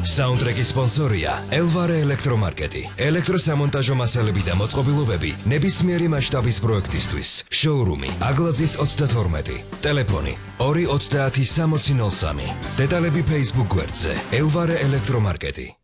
საუნდტრეკის სპონსორია ელვარე ელექტრომარკეტი. ელექტროსამონტაჟო მასალები და მოწყობილობები ნებისმიერი მასშტაბის პროექტისთვის. შოურუმი აგლაძის 32. ტელეფონი 230 6003. დეტალები Facebook გვერდზე ელვარე ელექტრომარკეტი.